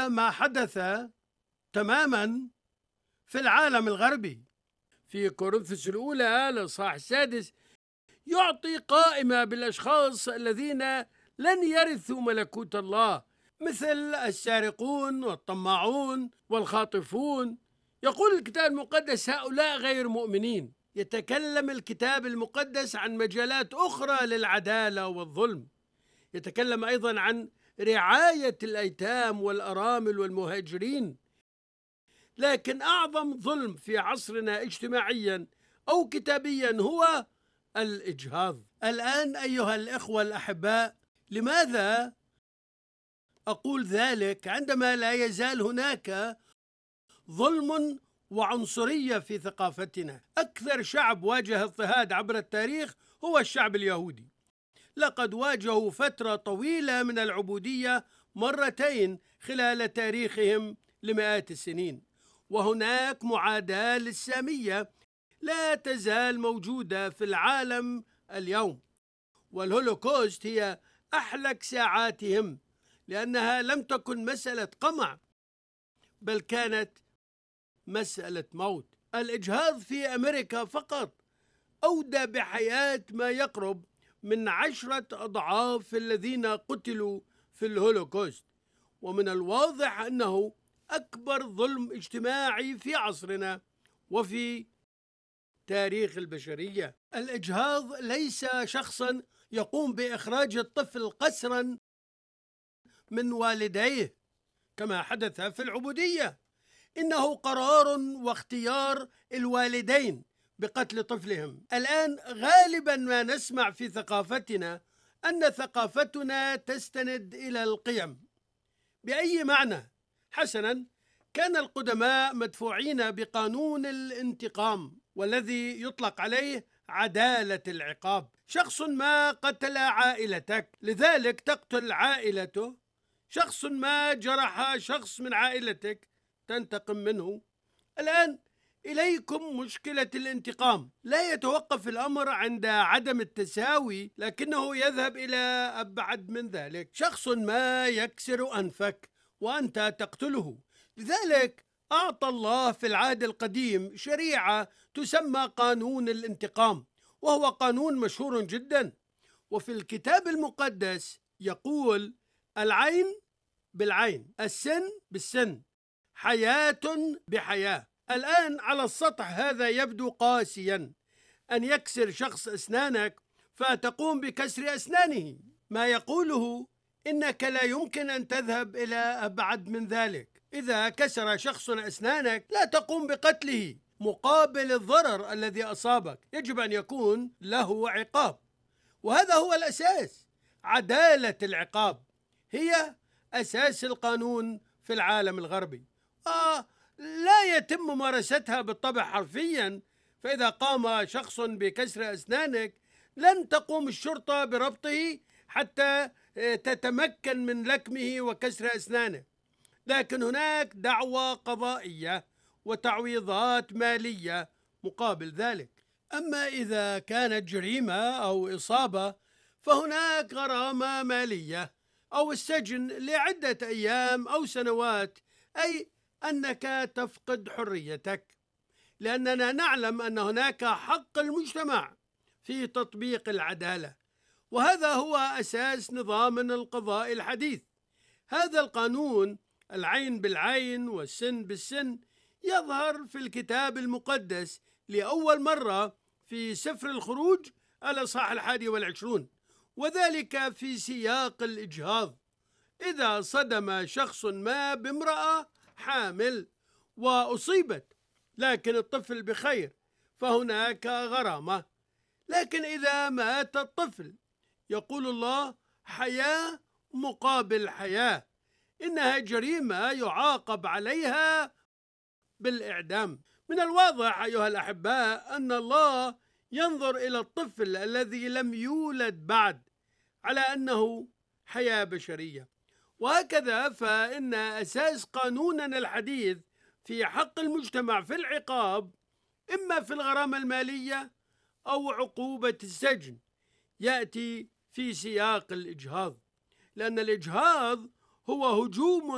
هذا ما حدث تماما في العالم الغربي. في كورنثوس الأولى الإصحاح 6 يعطي قائمة بالأشخاص الذين لن يرثوا ملكوت الله، مثل السارقون والطماعون والخاطفون. يقول الكتاب المقدس هؤلاء غير مؤمنين. يتكلم الكتاب المقدس عن مجالات أخرى للعدالة والظلم. يتكلم أيضا عن رعاية الأيتام والأرامل والمهاجرين. لكن أعظم ظلم في عصرنا اجتماعيا أو كتابيا هو الإجهاض. الآن أيها الإخوة الأحباء، لماذا أقول ذلك عندما لا يزال هناك ظلم وعنصرية في ثقافتنا؟ أكثر شعب واجه اضطهاد عبر التاريخ هو الشعب اليهودي. لقد واجهوا فترة طويلة من العبودية مرتين خلال تاريخهم لمئات السنين، وهناك معاداة للسامية لا تزال موجودة في العالم اليوم. والهولوكوست هي أحلك ساعاتهم، لأنها لم تكن مسألة قمع بل كانت مسألة موت. الإجهاض في أمريكا فقط أودى بحياة ما يقرب من 10 أضعاف الذين قتلوا في الهولوكوست، ومن الواضح أنه أكبر ظلم اجتماعي في عصرنا وفي تاريخ البشرية. الإجهاض ليس شخصا يقوم بإخراج الطفل قسرا من والديه كما حدث في العبودية، إنه قرار واختيار الوالدين بقتل طفلهم. الآن غالبا ما نسمع في ثقافتنا أن ثقافتنا تستند إلى القيم. بأي معنى؟ حسنا، كان القدماء مدفوعين بقانون الانتقام، والذي يطلق عليه عدالة العقاب. شخص ما قتل عائلتك لذلك تقتل عائلته. شخص ما جرح شخص من عائلتك تنتقم منه. الآن إليكم مشكلة الانتقام. لا يتوقف الأمر عند عدم التساوي، لكنه يذهب إلى أبعد من ذلك. شخص ما يكسر أنفك وأنت تقتله. لذلك أعطى الله في العهد القديم شريعة تسمى قانون الانتقام، وهو قانون مشهور جدا. وفي الكتاب المقدس يقول: العين بالعين، السن بالسن، حياة بحياة. الآن على السطح هذا يبدو قاسيا، أن يكسر شخص أسنانك فتقوم بكسر أسنانه. ما يقوله إنك لا يمكن أن تذهب إلى أبعد من ذلك. إذا كسر شخص أسنانك لا تقوم بقتله مقابل الضرر الذي أصابك. يجب أن يكون له عقاب، وهذا هو الأساس. عدالة العقاب هي أساس القانون في العالم الغربي. لا يتم ممارستها بالطبع حرفيا. فإذا قام شخص بكسر أسنانك لن تقوم الشرطة بربطه حتى تتمكن من لكمه وكسر أسنانه، لكن هناك دعوى قضائية وتعويضات مالية مقابل ذلك. أما إذا كانت جريمة أو إصابة فهناك غرامة مالية أو السجن لعدة أيام أو سنوات، أي أنك تفقد حريتك. لأننا نعلم أن هناك حق المجتمع في تطبيق العدالة، وهذا هو أساس نظامنا القضائي الحديث. هذا القانون، العين بالعين والسن بالسن، يظهر في الكتاب المقدس لأول مرة في سفر الخروج الإصحاح 21، وذلك في سياق الإجهاض. إذا صدم شخص ما بامرأة حامل وأصيبت لكن الطفل بخير فهناك غرامة. لكن إذا مات الطفل يقول الله: حياة مقابل حياة. إنها جريمة يعاقب عليها بالإعدام. من الواضح أيها الأحباء أن الله ينظر إلى الطفل الذي لم يولد بعد على أنه حياة بشرية. وهكذا فإن أساس قانوننا الحديث في حق المجتمع في العقاب، إما في الغرامة المالية أو عقوبة السجن، يأتي في سياق الإجهاض، لأن الإجهاض هو هجوم